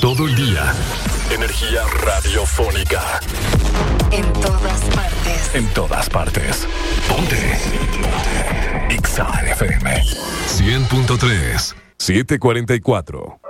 todo el día. Energía radiofónica. En todas partes. En todas partes. Ponte. Ponte. Exa FM 100.3 744.